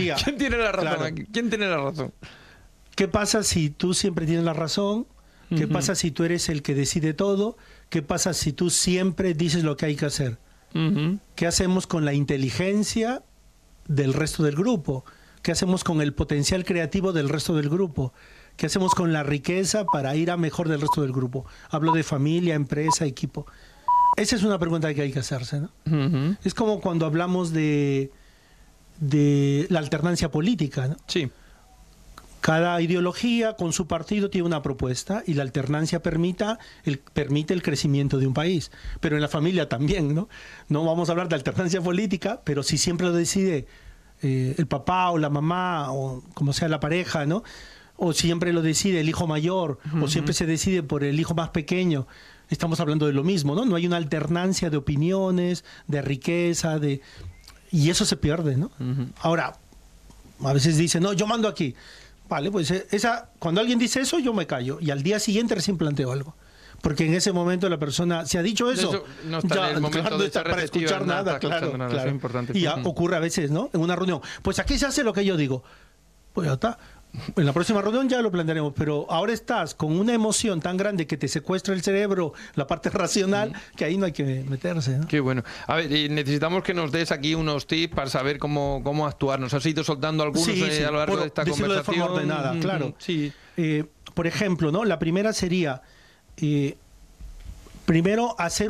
sería... ¿Quién tiene la razón Claro. aquí? ¿Quién tiene la razón? ¿Qué pasa si tú siempre tienes la razón? ¿Qué pasa si tú eres el que decide todo? ¿Qué pasa si tú siempre dices lo que hay que hacer? ¿Qué hacemos con la inteligencia del resto del grupo? ¿Qué hacemos con el potencial creativo del resto del grupo? ¿Qué hacemos con la riqueza para ir a mejor del resto del grupo? Hablo de familia, empresa, equipo. Esa es una pregunta que hay que hacerse, ¿no? Es como cuando hablamos de la alternancia política, ¿no? Sí. Cada ideología con su partido tiene una propuesta y la alternancia permite el crecimiento de un país. Pero en la familia también, ¿no? No vamos a hablar de alternancia política, pero si siempre lo decide el papá o la mamá o como sea la pareja, ¿no? O siempre lo decide el hijo mayor o siempre se decide por el hijo más pequeño, estamos hablando de lo mismo, ¿no? No hay una alternancia de opiniones, de riqueza, y eso se pierde, ¿no? Ahora, a veces dicen, no, yo mando aquí. Vale, pues cuando alguien dice eso, yo me callo. Y al día siguiente recién planteo algo. Porque en ese momento la persona, si ha dicho eso, no está en el momento claro, de no está para escuchar nada, claro. Eso es importante. Y ocurre a veces, ¿no? En una reunión. Pues aquí se hace lo que yo digo. Pues ya está. En la próxima reunión ya lo plantearemos, pero ahora estás con una emoción tan grande que te secuestra el cerebro, la parte racional, que ahí no hay que meterse, ¿no? Qué bueno. A ver, y necesitamos que nos des aquí unos tips para saber cómo actuar. Nos has ido soltando algunos a lo largo de esta decirlo conversación. de forma ordenada, claro. Sí. Por ejemplo, ¿no? La primera sería, primero, hacer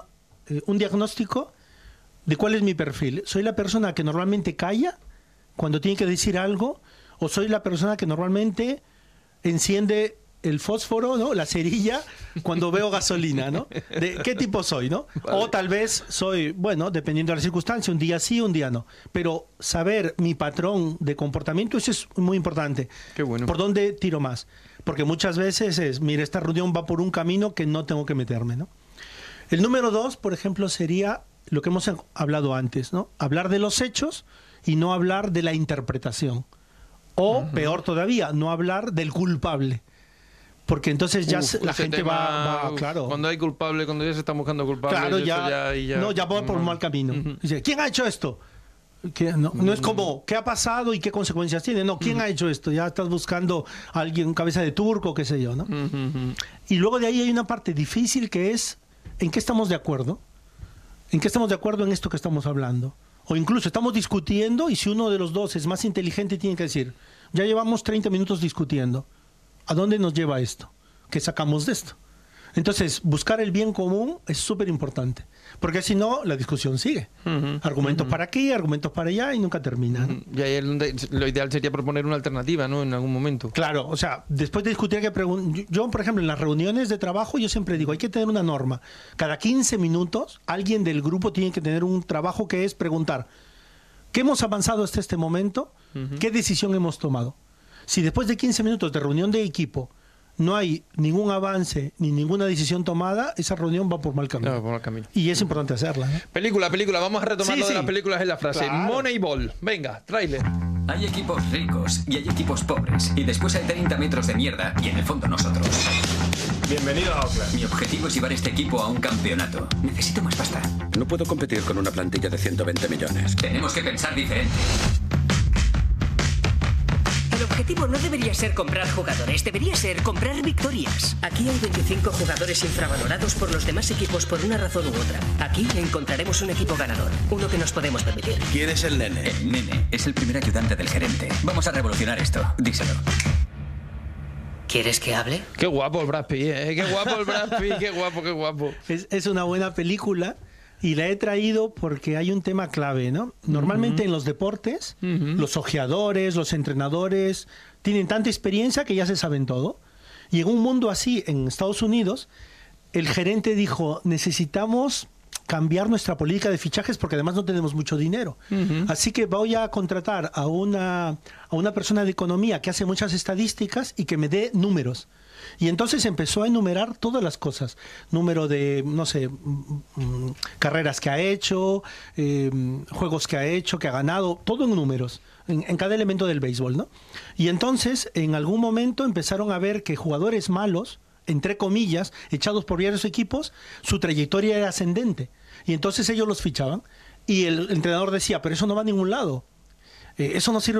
un diagnóstico de cuál es mi perfil. ¿Soy la persona que normalmente calla cuando tiene que decir algo? ¿O soy la persona que normalmente enciende el fósforo, ¿no? La cerilla, cuando veo gasolina, ¿no? ¿De qué tipo soy, no? Vale. O tal vez soy, bueno, dependiendo de la circunstancia, un día sí, un día no. Pero saber mi patrón de comportamiento, eso es muy importante. Qué bueno. ¿Por dónde tiro más? Porque muchas veces mira, esta reunión va por un camino que no tengo que meterme, ¿no? El número 2, por ejemplo, sería lo que hemos hablado antes, ¿no? Hablar de los hechos y no hablar de la interpretación. O, peor todavía, no hablar del culpable. Porque entonces ya la gente va, claro. Cuando hay culpable, cuando ya se está buscando culpable. Claro, ya va por un mal camino. Dice, ¿quién ha hecho esto? No es como, ¿qué ha pasado y qué consecuencias tiene? No, ¿quién ha hecho esto? Ya estás buscando a alguien, cabeza de turco, qué sé yo, ¿no? Y luego de ahí hay una parte difícil que es, ¿en qué estamos de acuerdo? ¿En qué estamos de acuerdo en esto que estamos hablando? O incluso estamos discutiendo y si uno de los dos es más inteligente tiene que decir, ya llevamos 30 minutos discutiendo, ¿a dónde nos lleva esto? ¿Qué sacamos de esto? Entonces, buscar el bien común es súper importante, porque si no, la discusión sigue. Argumentos para aquí, argumentos para allá y nunca termina, ¿no? Y ahí lo ideal sería proponer una alternativa, ¿no? En algún momento. Claro, o sea, después de discutir hay que preguntar. Yo, por ejemplo, en las reuniones de trabajo, yo siempre digo, hay que tener una norma. Cada 15 minutos, alguien del grupo tiene que tener un trabajo que es preguntar, ¿qué hemos avanzado hasta este momento? ¿Qué decisión hemos tomado? Si después de 15 minutos de reunión de equipo no hay ningún avance ni ninguna decisión tomada, esa reunión va por mal camino. No, por mal camino. Y es importante hacerla, ¿no? Película. Vamos a retomar lo de las películas en la frase. Claro. Moneyball. Venga, tráiler. Hay equipos ricos y hay equipos pobres. Y después hay 30 metros de mierda y en el fondo nosotros. Bienvenido a Auckland. Mi objetivo es llevar este equipo a un campeonato. Necesito más pasta. No puedo competir con una plantilla de 120 millones. Tenemos que pensar diferente. El objetivo no debería ser comprar jugadores, debería ser comprar victorias. Aquí hay 25 jugadores infravalorados por los demás equipos por una razón u otra. Aquí encontraremos un equipo ganador, uno que nos podemos permitir. ¿Quién es el nene? El nene es el primer ayudante del gerente. Vamos a revolucionar esto, díselo. ¿Quieres que hable? Qué guapo el Brad Pitt, ¿eh? Qué guapo el Brad Pitt, qué guapo. Es una buena película y la he traído porque hay un tema clave, ¿no? Normalmente en los deportes, los ojeadores, los entrenadores tienen tanta experiencia que ya se saben todo. Y en un mundo así, en Estados Unidos, el gerente dijo, necesitamos cambiar nuestra política de fichajes porque además no tenemos mucho dinero. Así que voy a contratar a una persona de economía que hace muchas estadísticas y que me dé números. Y entonces empezó a enumerar todas las cosas. Número de, no sé, carreras que ha hecho, juegos que ha hecho, que ha ganado, todo en números, en cada elemento del béisbol, ¿no? Y entonces, en algún momento empezaron a ver que jugadores malos, entre comillas, echados por varios equipos, su trayectoria era ascendente. Y entonces ellos los fichaban. Y el entrenador decía, pero eso no va a ningún lado. Eso no sirve